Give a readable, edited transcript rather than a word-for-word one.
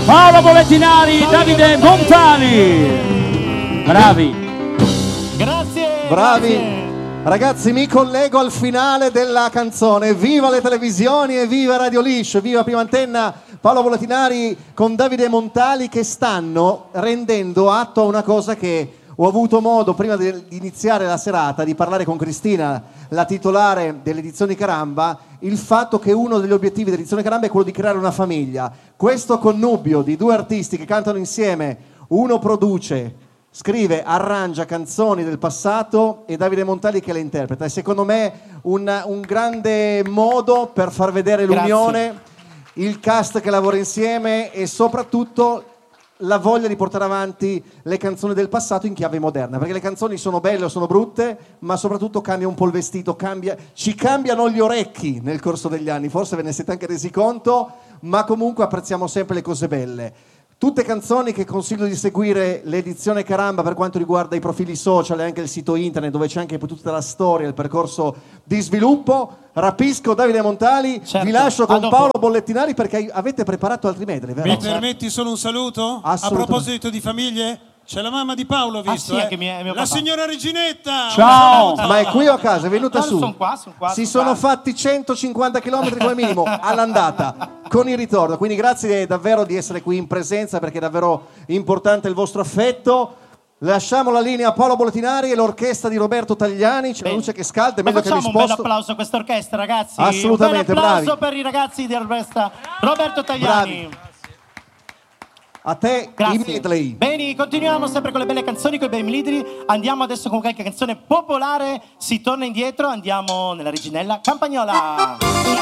Paolo Bollettinari, Davide Montali. Bravi. Grazie. Bravi. Grazie. Ragazzi, mi collego al finale della canzone. Viva le televisioni e viva Radio Liscio, viva Prima Antenna. Paolo Bollettinari con Davide Montali, che stanno rendendo atto a una cosa che ho avuto modo prima di iniziare la serata di parlare con Cristina, la titolare dell'edizione Caramba, il fatto che uno degli obiettivi dell'edizione Caramba è quello di creare una famiglia. Questo connubio di due artisti che cantano insieme, uno produce, scrive, arrangia canzoni del passato e Davide Montali che le interpreta. È secondo me un grande modo per far vedere l'unione, il cast che lavora insieme e soprattutto la voglia di portare avanti le canzoni del passato in chiave moderna, perché le canzoni sono belle o sono brutte, ma soprattutto cambia un po' il vestito, ci cambiano gli orecchi nel corso degli anni, forse ve ne siete anche resi conto, ma comunque apprezziamo sempre le cose belle. Tutte canzoni che consiglio di seguire l'edizione Caramba per quanto riguarda i profili social e anche il sito internet, dove c'è anche tutta la storia, il percorso di sviluppo. Rapisco Davide Montali, vi lascio con Paolo Bollettinari perché avete preparato altri medley, vero? Mi permetti solo un saluto? A proposito di famiglie, c'è la mamma di Paolo, visto? Sì, che mio la papà. signora Reginetta! Ciao! Ma è qui o a casa? È venuta su? Sono qua. Sono fatti 150 km come minimo all'andata con il ritorno, quindi grazie davvero di essere qui in presenza perché è davvero importante il vostro affetto. Lasciamo la linea a Paolo Bollettinari e l'orchestra di Roberto Tagliani. C'è la luce che scalda, è meglio che mi facciamo un bel sposto. applauso a questa orchestra, ragazzi. Assolutamente, un bel applauso bravi. per i ragazzi di orchestra Roberto Tagliani. Bravi. A te i medley. Bene, continuiamo sempre con le belle canzoni, con i bei medley. Andiamo adesso con qualche canzone popolare. Si torna indietro, andiamo nella Reginella Campagnola.